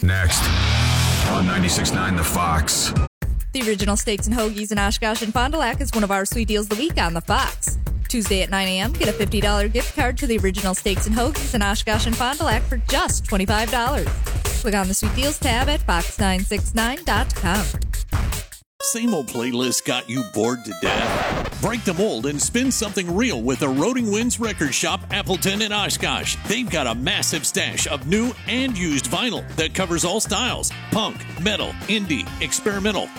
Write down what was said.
next on 96.9 The Fox. The Original Steaks and Hoagies in Oshkosh and Fond du Lac is one of our sweet deals of the week on The Fox. Tuesday at 9 a.m., get a $50 gift card to the Original Steaks and Hoagies in Oshkosh and Fond du Lac for just $25. Click on the Sweet Deals tab at fox969.com. Same old playlist got you bored to death? Break the mold and spin something real with Eroding Winds Record Shop, Appleton and Oshkosh. They've got a massive stash of new and used vinyl that covers all styles: punk, metal, indie, experimental,